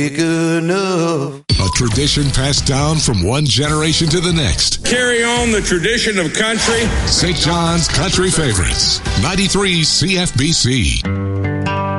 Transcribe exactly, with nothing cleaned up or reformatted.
good enough. A tradition passed down from one generation to the next. Carry on the tradition of country. Saint John's Country Favorites, ninety-three C F B C.